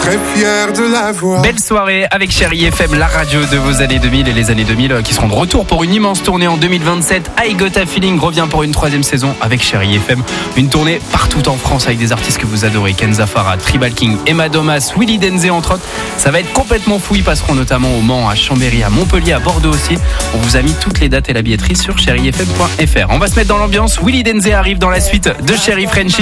Très fier de la voir. Belle soirée avec Chérie FM, la radio de vos années 2000 et les années 2000 qui seront de retour pour une immense tournée en 2027. I Got a Feeling revient pour une 3e saison avec Chérie FM. Une tournée partout en France avec des artistes que vous adorez. Kenza Farah, Tribal King, Emma Domas, Willy Denzé entre autres. Ça va être complètement fou. Ils passeront notamment au Mans, à Chambéry, à Montpellier, à Bordeaux aussi. On vous a mis toutes les dates et la billetterie sur chérifm.fr. On va se mettre dans l'ambiance. Willy Denzé arrive dans la suite de Chérie Frenchy.